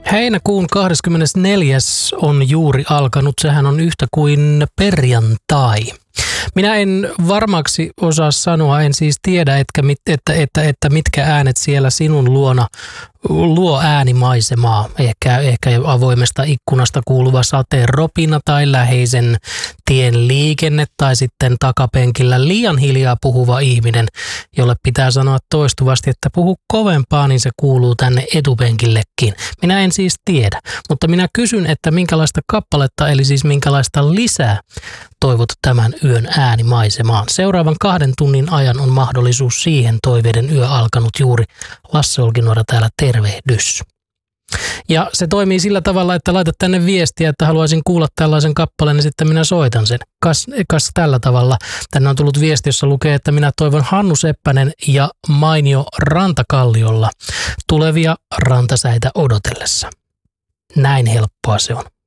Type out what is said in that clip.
Heinäkuun 24. on juuri alkanut. Sehän on yhtä kuin perjantai. Minä en varmaksi osaa sanoa, en siis tiedä, että mitkä äänet siellä sinun luona luo äänimaisemaa. Ehkä avoimesta ikkunasta kuuluva sateen ropina tai läheisen tien liikenne tai sitten takapenkillä liian hiljaa puhuva ihminen, jolle pitää sanoa toistuvasti, että puhu kovempaa, niin se kuuluu tänne etupenkillekin. Minä en siis tiedä, mutta minä kysyn, että minkälaista kappaletta, eli siis minkälaista lisää toivot tämän yön äänimaisemaan. Seuraavan 2 tunnin ajan on mahdollisuus siihen. Toiveiden yö alkanut juuri. Lasse Olkinuora täällä, tervehdys. Ja se toimii sillä tavalla, että laitat tänne viestiä, että haluaisin kuulla tällaisen kappaleen, niin sitten minä soitan sen. Kas tällä tavalla. Tänne on tullut viesti, jossa lukee, että minä toivon Hannu Seppänen ja Mainio Rantakalliolla tulevia rantasäitä odotellessa. Näin helppoa se on.